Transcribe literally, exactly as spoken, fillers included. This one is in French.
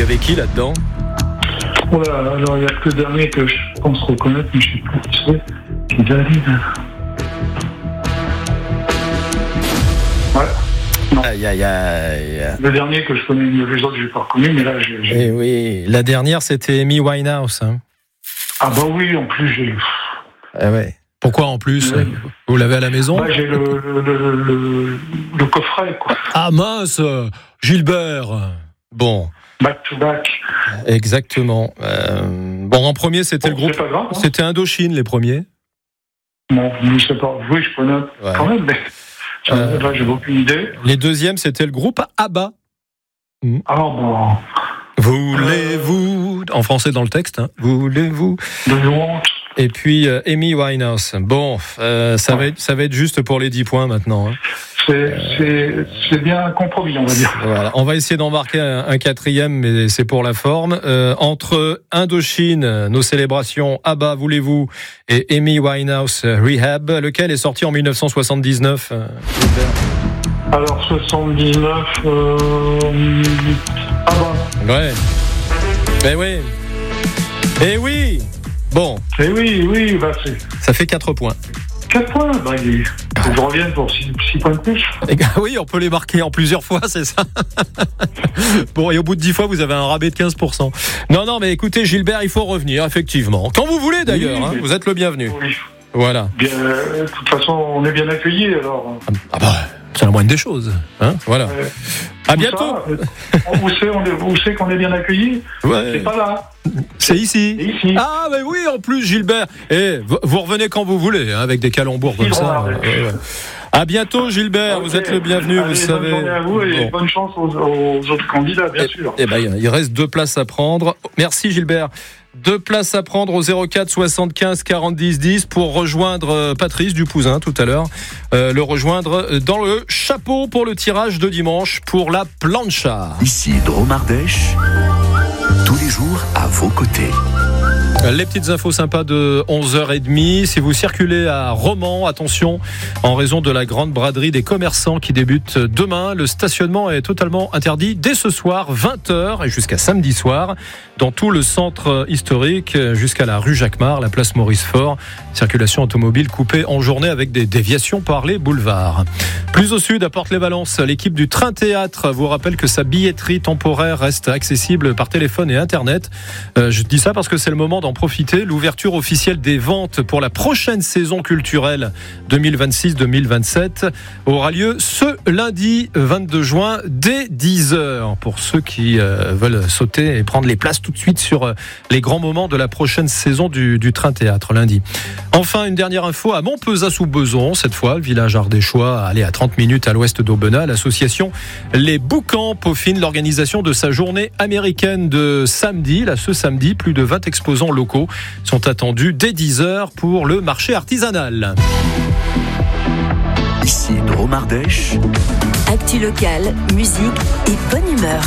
avait qui là-dedans? Voilà, alors il y a que le dernier que je pense reconnaître, mais je sais plus qui c'est. Qui David. Ouais. Non. Aïe, aïe, aïe. Le dernier que je connais, les autres, je n'ai pas reconnu, mais là, j'ai. j'ai... Eh oui, la dernière, c'était Amy Winehouse. Hein. Ah, bah oui, en plus, j'ai. Ah ouais. Pourquoi en plus? Ouais. Vous l'avez à la maison? Bah, j'ai le, le, le, le, le coffret, quoi. Ah mince, Gilbert. Bon. Back to back. Exactement. Euh, bon, en premier, c'était bon, le groupe. C'est pas grave. Hein. C'était Indochine, les premiers. Non, je sais pas. Oui, je connais ouais. quand même, mais. Euh, là, j'ai aucune idée. Les deuxièmes, c'était le groupe ABBA. Mmh. Alors, bon. Voulez-vous, en français dans le texte, hein, voulez-vous. De honte. Et puis euh, Amy Winehouse. Bon, euh, ça, ouais. va être, ça va être juste pour les dix points maintenant. Hein. C'est, euh, c'est, c'est bien un compromis, on va dire. Voilà. On va essayer d'en marquer un, un quatrième, mais c'est pour la forme. Euh, entre Indochine, nos célébrations, ABBA, voulez-vous, et Amy Winehouse, Rehab, lequel est sorti en dix-neuf cent soixante-dix-neuf euh, Alors, soixante-dix-neuf, euh... ABBA. Ouais. Ben oui. Eh oui. Bon. Eh oui, oui, bah c'est... Ça fait quatre points. quatre points, bah il faut que je revienne pour six points de plus. Oui, on peut les marquer en plusieurs fois, c'est ça. Bon, et au bout de dix fois, vous avez un rabais de quinze pour cent. Non, non, mais écoutez, Gilbert, il faut revenir, effectivement. Quand vous voulez, d'ailleurs, oui, hein, vous êtes le bienvenu. Oui. Voilà. Bien, euh, de toute façon, on est bien accueillis, alors. Ah bah, c'est la moindre des choses. Hein, voilà. Euh, à bientôt. Ça, où, c'est, on est, où c'est qu'on est bien accueillis? Ouais. C'est pas là. C'est ici. C'est ici. Ah, mais oui, en plus, Gilbert. Et vous revenez quand vous voulez, hein, avec des calembours comme ça. Ouais, ouais. À bientôt, Gilbert. Okay. Vous êtes le bienvenu, Allez, vous bonne savez. Bonne journée à vous et bon. Bonne chance aux, aux autres candidats, bien et, sûr. Eh ben, il reste deux places à prendre. Merci, Gilbert. Deux places à prendre au zéro quatre soixante-quinze quarante dix dix pour rejoindre Patrice Dupousin tout à l'heure. Euh, le rejoindre dans le chapeau pour le tirage de dimanche pour la plancha. Ici Drôme Ardèche, tous les jours à vos côtés. Les petites infos sympas de onze heures trente. Si vous circulez à Romans, attention, en raison de la grande braderie des commerçants qui débute demain, le stationnement est totalement interdit dès ce soir, vingt heures et jusqu'à samedi soir, dans tout le centre historique, jusqu'à la rue Jacquemart, la place Maurice-Faure. Circulation automobile coupée en journée avec des déviations par les boulevards. Plus au sud, à Porte-les-Valences, l'équipe du Train Théâtre vous rappelle que sa billetterie temporaire reste accessible par téléphone et Internet. Euh, je dis ça parce que c'est le moment d'en profiter. L'ouverture officielle des ventes pour la prochaine saison culturelle deux mille vingt-six deux mille vingt-sept aura lieu ce lundi vingt-deux juin dès dix heures pour ceux qui euh, veulent sauter et prendre les places tout de suite sur euh, les grands moments de la prochaine saison du, du Train Théâtre lundi. Enfin, une dernière info à Montpezat-sous-Bezon, cette fois, le village ardéchois, allé à trente minutes à l'ouest d'Aubenas. L'association Les Boucans peaufine l'organisation de sa journée américaine de samedi. Là, ce samedi, plus de vingt exposants locaux sont attendus dès dix heures pour le marché artisanal. Ici Drôme Ardèche. Actu locale, musique et bonne humeur.